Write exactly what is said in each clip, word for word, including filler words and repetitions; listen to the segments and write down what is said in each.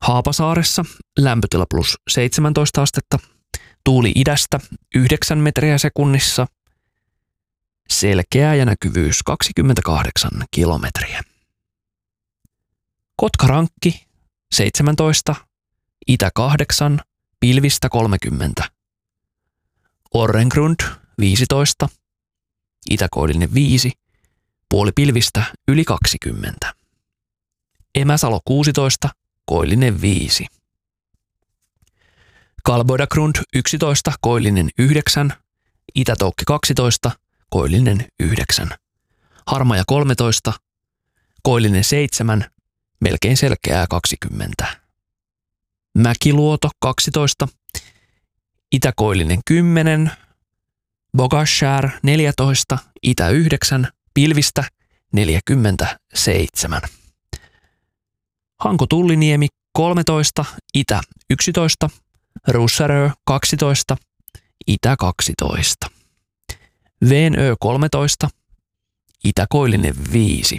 Haapasaaressa lämpötila plus seitsemäntoista astetta, tuuli idästä yhdeksän metriä sekunnissa, selkeä ja näkyvyys kaksikymmentäkahdeksan kilometriä. Kotkarankki seitsemäntoista, itä kahdeksan, pilvistä kolmekymmentä. Orrengrund viisitoista, itäkoillinen viisi, puoli pilvistä yli kaksikymmentä. Emäsalo kuusitoista, koillinen viisi. Kalboidagrund yksitoista, koillinen yhdeksän, Itätoukki kaksitoista, koillinen yhdeksän. Harmaja kolmetoista, koillinen seitsemän, melkein selkeää kaksikymmentä. Mäkiluoto kaksitoista, itäkoillinen kymmenen, Bogashär neljätoista, itä yhdeksän, pilvistä neljäkymmentäseitsemän. Hanko-Tulliniemi kolmetoista, itä yksitoista, Russarö kaksitoista, itä kaksitoista. Veenö kolmetoista, itäkoillinen viisi.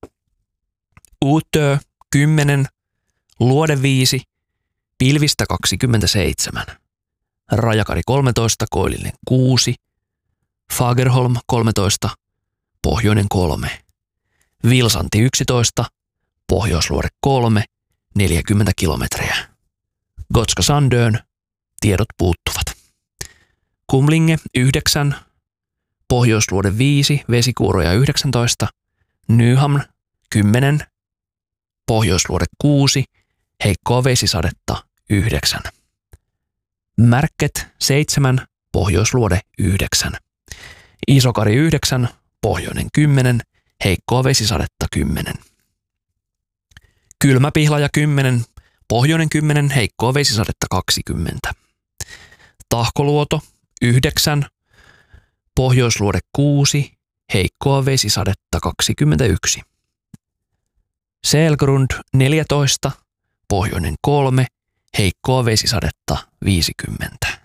Uutö kymmenen, Luode viisi, pilvistä kaksikymmentäseitsemän. Rajakari kolmetoista, koillinen kuusi, Fagerholm kolmetoista, pohjoinen kolme. Vilsanti yksitoista, Pohjoisluode kolme, neljäkymmentä kilometriä. Gotska Sandön, tiedot puuttuvat. Kumlinge yhdeksän, Pohjoisluode viisi, vesikuuroja yhdeksäntoista, Nyhamn kymmenen, Pohjoisluode kuusi, heikkoa vesisadetta yhdeksän. Märket seitsemän, Pohjoisluode yhdeksän. Isokari yhdeksän, pohjoinen kymmenen, heikkoa vesisadetta kymmenen. Kylmäpihlaja kymmenen, pohjoinen kymmenen, heikkoa vesisadetta kaksikymmentä. Tahkoluoto yhdeksän, Pohjoisluode kuusi, heikkoa vesisadetta kaksikymmentäyksi. Selgrund neljätoista, pohjoinen kolme, heikkoa vesisadetta viisikymmentä.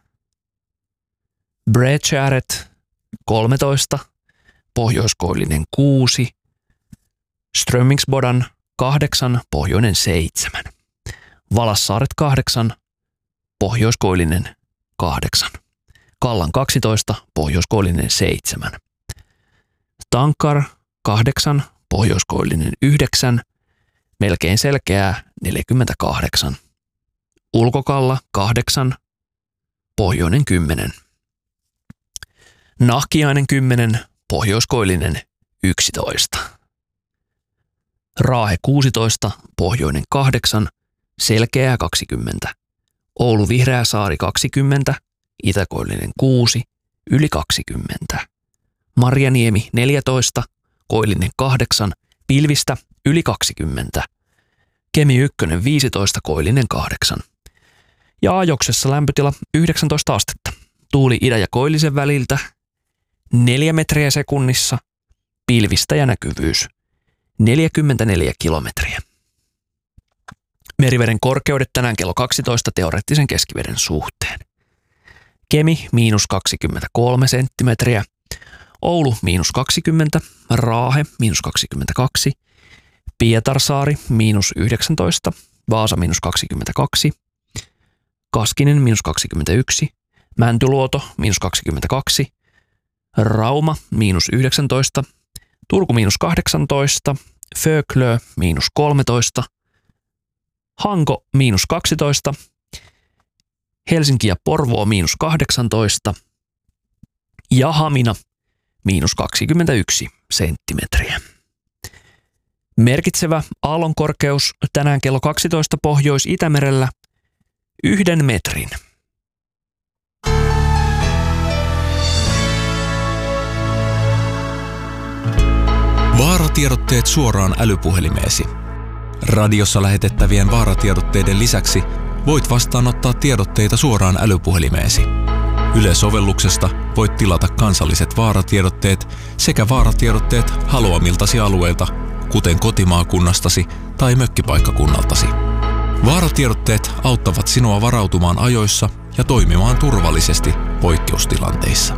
Bredgäret kolmetoista, pohjoiskoillinen kuusi, Strömingsbodan kahdeksan, pohjoinen seitsemän. Valassaaret kahdeksan, pohjoiskoillinen kahdeksan. Kallan kaksitoista, pohjoiskoillinen seitsemän. Tankar kahdeksan, pohjoiskoillinen yhdeksän, melkein selkeää neljäkymmentäkahdeksan. Ulkokalla kahdeksan, pohjoinen kymmenen. Nahkiainen kymmenen, pohjoiskoillinen yksitoista. Raahe kuusitoista, pohjoinen kahdeksan, selkeää kaksikymmentä. Oulu Vihreäsaari kaksikymmentä, itäkoillinen kuusi, yli kaksikymmentä. Marjaniemi neljätoista, koillinen kahdeksan, pilvistä yli kaksikymmentä. Kemi ykkönen viisitoista, koillinen kahdeksan. Ja Ajoksessa lämpötila yhdeksäntoista astetta. Tuuli idän ja koillisen väliltä neljä metriä sekunnissa, pilvistä ja näkyvyys neljäkymmentäneljä kilometriä. Meriveden korkeudet tänään kello kaksitoista teoreettisen keskiveden suhteen. Kemi miinus kaksikymmentäkolme senttimetriä, Oulu miinus kaksikymmentä, Raahe miinus kaksikymmentäkaksi, Pietarsaari miinus yhdeksäntoista, Vaasa miinus kaksikymmentäkaksi, Kaskinen miinus kaksikymmentäyksi, Mäntyluoto miinus kaksikymmentäkaksi, Rauma miinus yhdeksäntoista, Turku miinus kahdeksantoista, Föklö miinus kolmetoista, Hanko miinus kaksitoista, Helsinki ja Porvoo miinus kahdeksantoista ja Hamina miinus kaksikymmentäyksi senttimetriä. Merkitsevä aallonkorkeus tänään kello kaksitoista Pohjois-Itämerellä yhden metrin. Vaaratiedotteet suoraan älypuhelimeesi. Radiossa lähetettävien vaaratiedotteiden lisäksi voit vastaanottaa tiedotteita suoraan älypuhelimeesi. Yle-sovelluksesta voit tilata kansalliset vaaratiedotteet sekä vaaratiedotteet haluamiltasi alueilta, kuten kotimaakunnastasi tai mökkipaikkakunnaltasi. Vaaratiedotteet auttavat sinua varautumaan ajoissa ja toimimaan turvallisesti poikkeustilanteissa.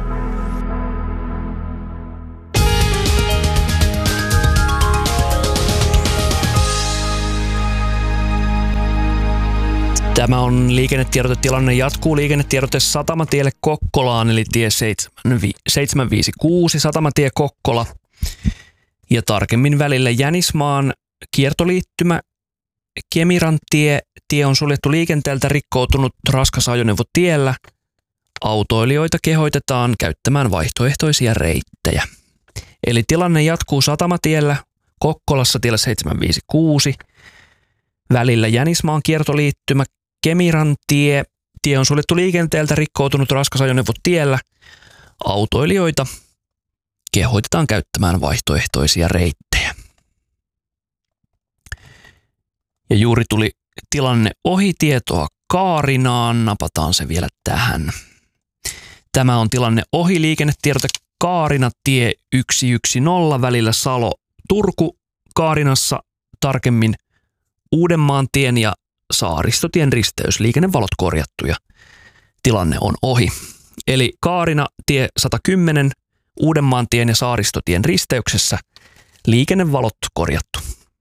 Tämä on liikennetiedotetilanne. Jatkuu liikennetiedote Satamatielle Kokkolaan, eli tie seitsemän viisi kuusi, Satamatie Kokkola. Ja tarkemmin välillä Jänismaan kiertoliittymä Kemirantie. Tie on suljettu liikenteeltä, rikkoutunut raskas ajoneuvo tiellä. Autoilijoita kehoitetaan käyttämään vaihtoehtoisia reittejä. Eli tilanne jatkuu Satamatiellä Kokkolassa tiellä seitsemän viisi kuusi. Välillä Jänismaan kiertoliittymä Kemirantie. Tie on suljettu liikenteeltä, rikkoutunut raskas ajoneuvo tiellä. Autoilijoita kehoitetaan käyttämään vaihtoehtoisia reittejä. Ja juuri tuli tilanne ohitietoa Kaarinaan. Napataan se vielä tähän. Tämä on tilanne ohi liikennetiedote Kaarina tie yksi yksi nolla välillä Salo-Turku. Kaarinassa tarkemmin Uudenmaantien ja Saaristotien risteys. Liikennevalot korjattu ja tilanne on ohi. Eli Kaarina tie sata kymmenen Uudenmaantien ja Saaristotien risteyksessä. Liikennevalot korjattu.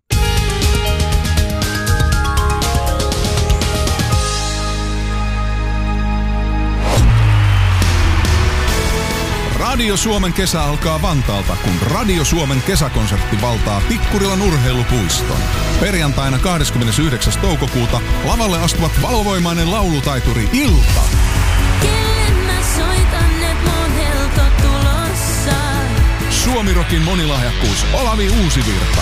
Radio Suomen kesä alkaa Vantaalta, kun Radio Suomen kesäkonsertti valtaa Tikkurilan urheilupuiston. Perjantaina kahdeskymmenesyhdeksäs toukokuuta lavalle astuvat valovoimainen laulutaituri Ilta. Kelle mä soitan, et mun helto tulossa. Suomirokin monilahjakkuus Olavi Uusivirta.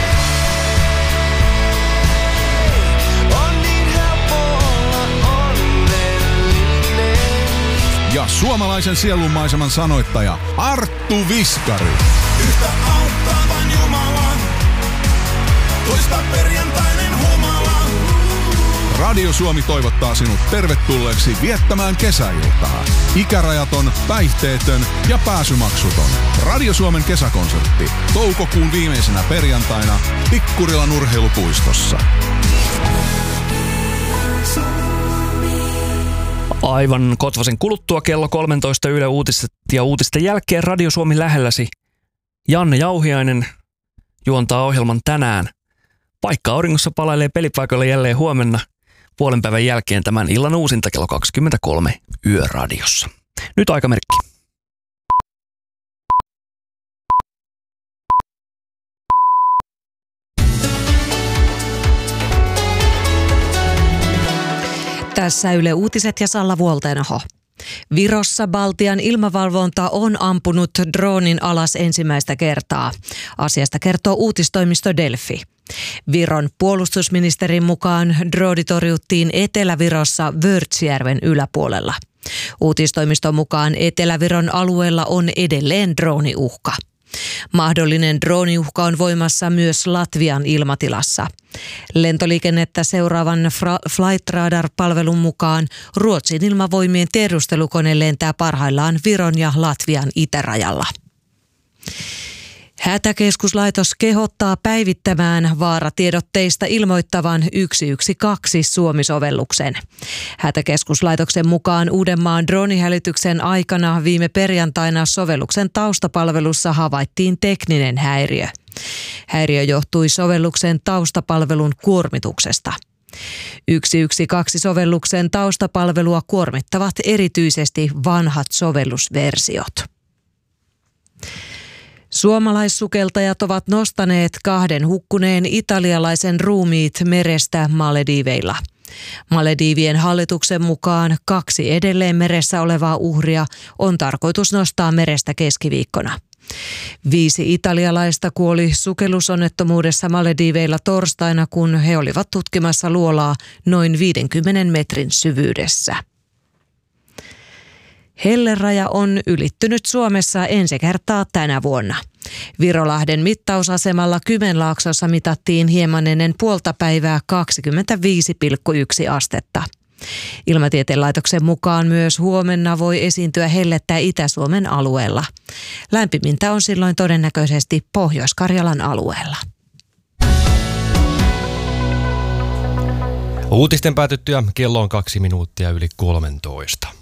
On niin helppo olla onnellinen. Ja suomalaisen sielunmaiseman sanoittaja Arttu Viskari. Yhtä auttaa vain Jumala, toista perjantainen humala. Radio Suomi toivottaa sinut tervetulleeksi viettämään kesäiltaa. Ikärajaton, päihteetön ja pääsymaksuton. Radio Suomen kesäkonsertti toukokuun viimeisenä perjantaina Tikkurilan urheilupuistossa. Aivan kotvasen kuluttua kello kolmetoista Yle Uutiset ja uutisten jälkeen Radio Suomi lähelläsi. Janne Jauhiainen juontaa ohjelman tänään. Paikka auringossa palailee pelipaikoilla jälleen huomenna puolen päivän jälkeen tämän illan uusinta kello kaksikymmentäkolme Yöradiossa. Nyt aikamerkki. Tässä Yle Uutiset ja Salla Vuolteenaho. Virossa Baltian ilmavalvonta on ampunut droonin alas ensimmäistä kertaa. Asiasta kertoo uutistoimisto Delfi. Viron puolustusministerin mukaan drooni torjuttiin Etelä-Virossa Vörtsjärven yläpuolella. Uutistoimiston mukaan Etelä-Viron alueella on edelleen drooniuhka. Mahdollinen drooniuhka on voimassa myös Latvian ilmatilassa. Lentoliikennettä seuraavan Fra- Flight Radar-palvelun mukaan Ruotsin ilmavoimien tiedustelukone lentää parhaillaan Viron ja Latvian itärajalla. Hätäkeskuslaitos kehottaa päivittämään vaaratiedotteista ilmoittavan yksi yksi kaksi Suomi-sovelluksen. Hätäkeskuslaitoksen mukaan Uudenmaan droonihälytyksen aikana viime perjantaina sovelluksen taustapalvelussa havaittiin tekninen häiriö. Häiriö johtui sovelluksen taustapalvelun kuormituksesta. yksi yksi kaksi sovelluksen taustapalvelua kuormittavat erityisesti vanhat sovellusversiot. Suomalaissukeltajat ovat nostaneet kahden hukkuneen italialaisen ruumiit merestä Malediiveilla. Malediivien hallituksen mukaan kaksi edelleen meressä olevaa uhria on tarkoitus nostaa merestä keskiviikkona. Viisi italialaista kuoli sukellusonnettomuudessa Malediiveilla torstaina, kun he olivat tutkimassa luolaa noin viidenkymmenen metrin syvyydessä. Helleraja on ylittynyt Suomessa ensi kertaa tänä vuonna. Virolahden mittausasemalla Kymenlaaksossa mitattiin hieman ennen puolta päivää kaksikymmentäviisi pilkku yksi astetta. Ilmatieteen laitoksen mukaan myös huomenna voi esiintyä hellettä Itä-Suomen alueella. Lämpimintä on silloin todennäköisesti Pohjois-Karjalan alueella. Uutisten päätyttyä kello on kaksi minuuttia yli kolmentoista.